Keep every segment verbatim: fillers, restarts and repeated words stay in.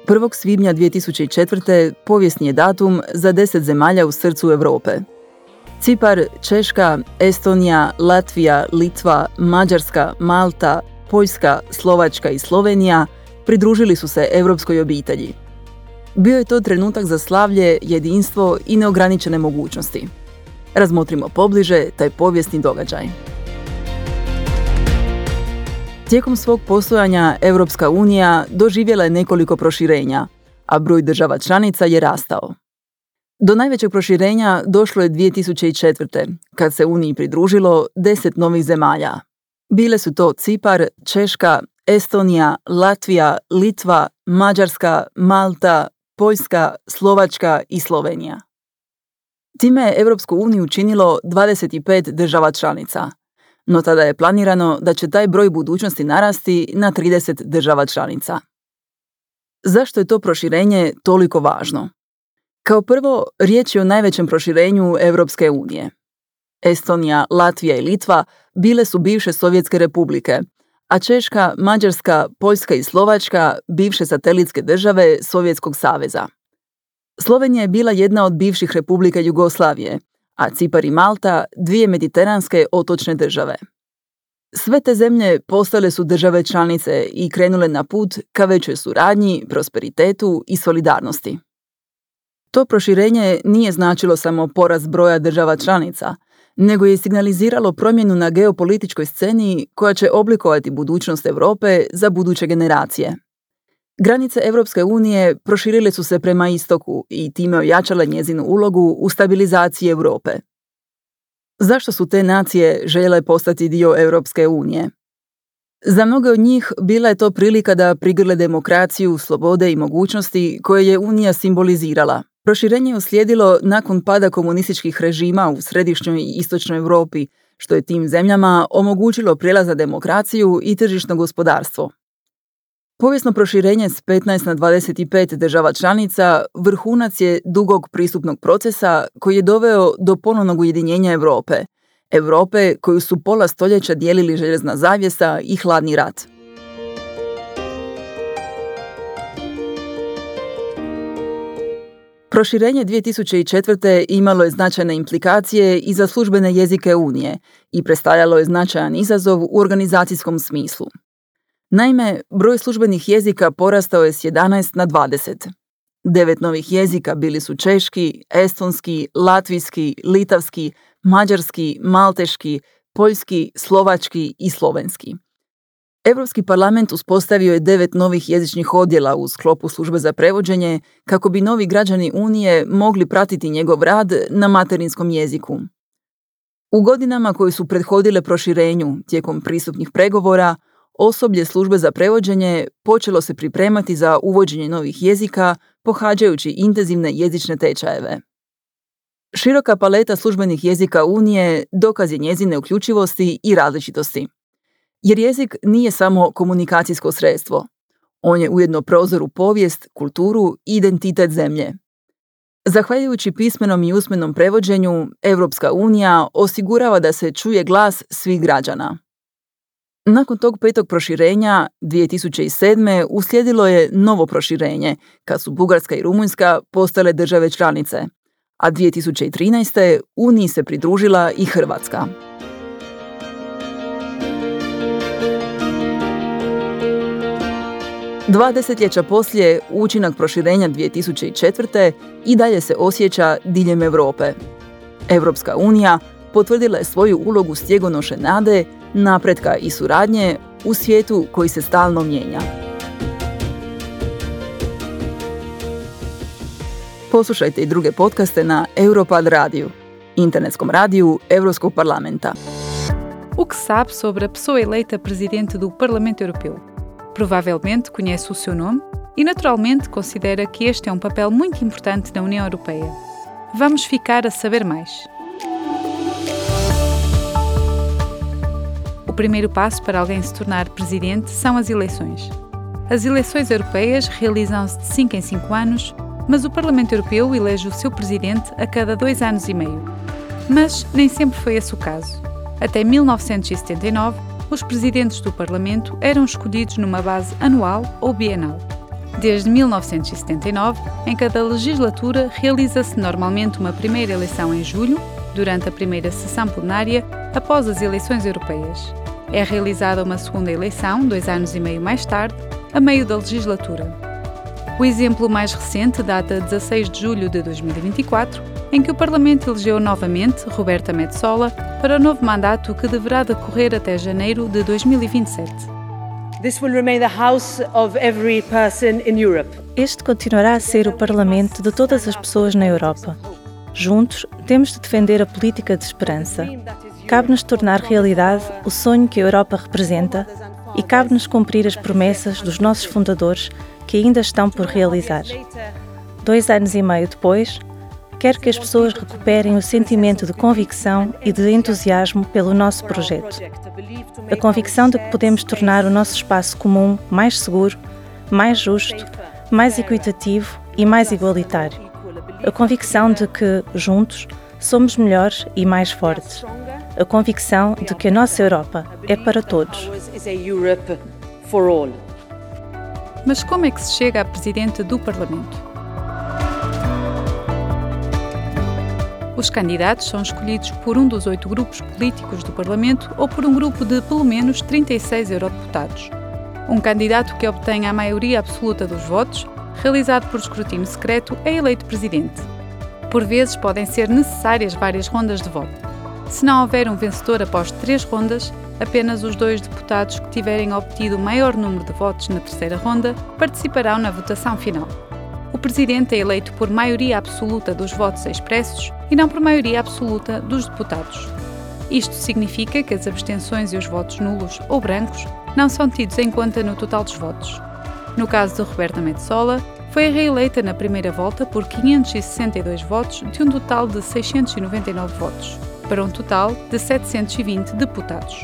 prvog svibnja dvije tisuće četvrte. povijesni je datum za deset zemalja u srcu Europe. Cipar, Češka, Estonija, Latvija, Litva, Mađarska, Malta, Poljska, Slovačka i Slovenija pridružili su se europskoj obitelji. Bio je to trenutak za slavlje, jedinstvo i neograničene mogućnosti. Razmotrimo pobliže taj povijesni događaj. Tijekom svog postojanja Europska unija doživjela je nekoliko proširenja, a broj država članica je rastao. Do najvećeg proširenja došlo je dvije tisuće četvrte. kad se Uniji pridružilo deset novih zemalja. Bile su to Cipar, Češka, Estonija, Latvija, Litva, Mađarska, Malta, Poljska, Slovačka i Slovenija. Time je Europsku uniju činilo dvadeset pet država članica, no tada je planirano da će taj broj budućnosti narasti na trideset država članica. Zašto je to proširenje toliko važno? Kao prvo, riječ je o najvećem proširenju Europske unije. Estonija, Latvija i Litva bile su bivše sovjetske republike, a Češka, Mađarska, Poljska i Slovačka bivše satelitske države Sovjetskog saveza. Slovenija je bila jedna od bivših republika Jugoslavije, a Cipar i Malta dvije mediteranske otočne države. Sve te zemlje postale su države članice i krenule na put ka većoj suradnji, prosperitetu i solidarnosti. To proširenje nije značilo samo porast broja država članica, nego je signaliziralo promjenu na geopolitičkoj sceni koja će oblikovati budućnost Europe za buduće generacije. Granice Europske unije proširile su se prema istoku i time ojačale njezinu ulogu u stabilizaciji Europe. Zašto su te nacije željele postati dio Europske unije? Za mnoge od njih bila je to prilika da prigrle demokraciju, slobode i mogućnosti koje je Unija simbolizirala. Proširenje je uslijedilo nakon pada komunističkih režima u središnjoj i istočnoj Europi, što je tim zemljama omogućilo prijelaz na demokraciju i tržišno gospodarstvo. Povijesno proširenje s petnaest na dvadeset pet država članica vrhunac je dugog pristupnog procesa koji je doveo do ponovnog ujedinjenja Europe. Europe koju su pola stoljeća dijelili željezna zavjesa i hladni rat. Proširenje dvije tisuće četvrte. imalo je značajne implikacije i za službene jezike Unije i predstavljalo je značajan izazov u organizacijskom smislu. Naime, broj službenih jezika porastao je s jedanaest na dvadeset. Devet novih jezika bili su češki, estonski, latvijski, litavski, mađarski, malteški, poljski, slovački i slovenski. Europski parlament uspostavio je devet novih jezičnih odjela u sklopu službe za prevođenje kako bi novi građani Unije mogli pratiti njegov rad na materinskom jeziku. U godinama koje su prethodile proširenju tijekom pristupnih pregovora, osoblje službe za prevođenje počelo se pripremati za uvođenje novih jezika pohađajući intenzivne jezične tečajeve. Široka paleta službenih jezika Unije dokaz je njezine uključivosti i različitosti. Jer jezik nije samo komunikacijsko sredstvo. On je ujedno prozor u povijest, kulturu i identitet zemlje. Zahvaljujući pismenom i usmenom prevođenju, Europska unija osigurava da se čuje glas svih građana. Nakon tog petog proširenja, dvije tisuće sedme. uslijedilo je novo proširenje, kad su Bugarska i Rumunjska postale države članice, a dvije tisuće trinaeste. Uniji se pridružila i Hrvatska. Dva desetljeća poslije, učinak proširenja dvije tisuće četvrte. i dalje se osjeća diljem Europe. Europska unija potvrdila je svoju ulogu stjegonoše nade, napretka i suradnje u svijetu koji se stalno mijenja. Poslušajte i druge podcaste na Europad radiju, internetskom radiju Europskog parlamenta. O que sabe sobre a pessoa eleita presidente do Parlamento Europeu? Provavelmente conhece o seu nome e naturalmente considera que este é um papel muito importante na União Europeia. Vamos ficar a saber mais. O primeiro passo para alguém se tornar presidente são as eleições. As eleições europeias realizam-se de cinco em cinco anos, mas o Parlamento Europeu elege o seu presidente a cada dois anos e meio. Mas nem sempre foi esse o caso. Até mil novecentos e setenta e nove, os presidentes do Parlamento eram escolhidos numa base anual ou bienal. Desde mil novecentos e setenta e nove, em cada legislatura realiza-se normalmente uma primeira eleição em julho, durante a primeira sessão plenária, após as eleições europeias. É realizada uma segunda eleição, dois anos e meio mais tarde, a meio da legislatura. O exemplo mais recente data de dezasseis de julho de dois mil e vinte e quatro, em que o Parlamento elegeu novamente Roberta Metsola para o novo mandato que deverá decorrer até janeiro de dois mil e vinte e sete. This will remain the house of every person in Europe. Este continuará a ser o Parlamento de todas as pessoas na Europa. Juntos, temos de defender a política de esperança. Cabe-nos tornar realidade o sonho que a Europa representa e cabe-nos cumprir as promessas dos nossos fundadores que ainda estão por realizar. Dois anos e meio depois, quero que as pessoas recuperem o sentimento de convicção e de entusiasmo pelo nosso projeto. A convicção de que podemos tornar o nosso espaço comum mais seguro, mais justo, mais equitativo e mais igualitário. A convicção de que, juntos, somos melhores e mais fortes. A convicção de que a nossa Europa é para todos. Mas como é que se chega a presidente do Parlamento? Os candidatos são escolhidos por um dos oito grupos políticos do Parlamento ou por um grupo de pelo menos trinta e seis eurodeputados. Um candidato que obtenha a maioria absoluta dos votos, realizado por escrutínio secreto, é eleito presidente. Por vezes podem ser necessárias várias rondas de voto. Se não houver um vencedor após três rondas, apenas os dois deputados que tiverem obtido o maior número de votos na terceira ronda participarão na votação final. O presidente é eleito por maioria absoluta dos votos expressos e não por maioria absoluta dos deputados. Isto significa que as abstenções e os votos nulos ou brancos não são tidos em conta no total dos votos. No caso de Roberta Metsola, foi reeleita na primeira volta por quinhentos e sessenta e dois votos de um total de seiscentos e noventa e nove votos, para um total de setecentos e vinte deputados.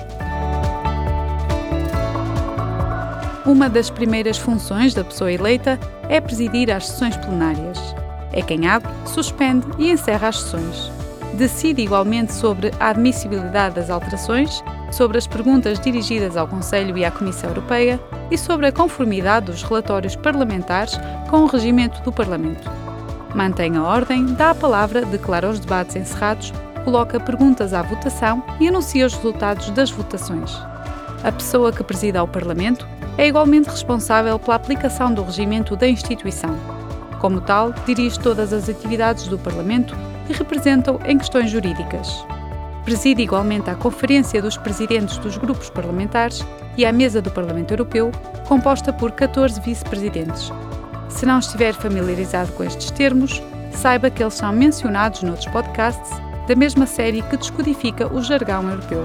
Uma das primeiras funções da pessoa eleita é presidir as sessões plenárias. É quem abre, suspende e encerra as sessões. Decide igualmente sobre a admissibilidade das alterações, sobre as perguntas dirigidas ao Conselho e à Comissão Europeia e sobre a conformidade dos relatórios parlamentares com o regimento do Parlamento. Mantém a ordem, dá a palavra, declara os debates encerrados, coloca perguntas à votação e anuncia os resultados das votações. A pessoa que presida ao Parlamento é igualmente responsável pela aplicação do regimento da instituição. Como tal, dirige todas as atividades do Parlamento e representa-o em questões jurídicas. Preside igualmente a Conferência dos Presidentes dos Grupos Parlamentares e a Mesa do Parlamento Europeu, composta por catorze vice-presidentes. Se não estiver familiarizado com estes termos, saiba que eles são mencionados noutros podcasts da mesma série que descodifica o jargão europeu.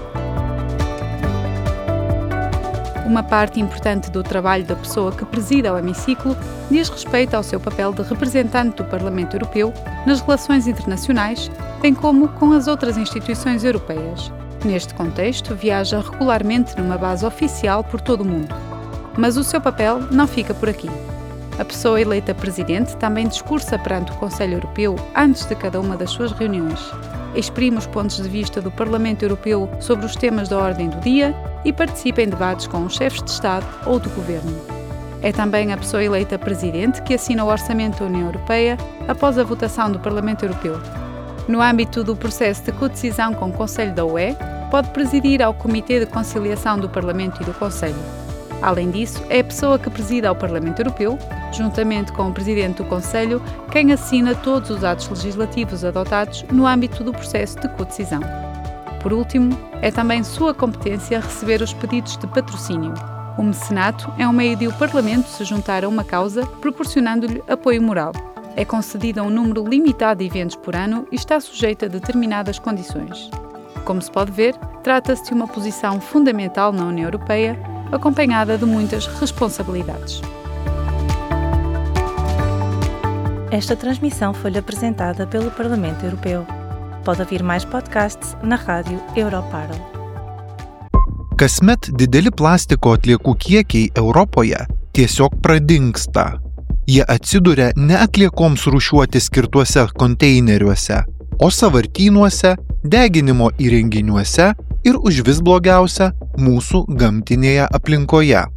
Uma parte importante do trabalho da pessoa que presida o hemiciclo diz respeito ao seu papel de representante do Parlamento Europeu nas relações internacionais, bem como com as outras instituições europeias. Neste contexto, viaja regularmente numa base oficial por todo o mundo. Mas o seu papel não fica por aqui. A pessoa eleita presidente também discursa perante o Conselho Europeu antes de cada uma das suas reuniões. Exprime os pontos de vista do Parlamento Europeu sobre os temas da ordem do dia e participa em debates com os chefes de Estado ou do Governo. É também a pessoa eleita presidente que assina o Orçamento da União Europeia após a votação do Parlamento Europeu. No âmbito do processo de codecisão com o Conselho da U E, pode presidir ao Comitê de Conciliação do Parlamento e do Conselho. Além disso, é a pessoa que presida ao Parlamento Europeu, juntamente com o Presidente do Conselho, quem assina todos os atos legislativos adotados no âmbito do processo de codecisão. Por último, é também sua competência receber os pedidos de patrocínio. O mecenato é um meio de o Parlamento se juntar a uma causa, proporcionando-lhe apoio moral. É concedido a um número limitado de eventos por ano e está sujeito a determinadas condições. Como se pode ver, trata-se de uma posição fundamental na União Europeia, acompanhada de muitas responsabilidades. Esta transmissão foi-lhe apresentada pelo Parlamento Europeu. Pode ouvir mais podcasts na rádio Europarl. Kasmet dideli plastiko atliekų kiekiai Europoje tiesiog pradingsta. Jie atsiduria ne atliekoms rūšiuoti skirtuose konteineriuose, o sąvartynuose, deginimo įrenginiuose ir užvis blogiausia mūsų gamtinėje aplinkoje.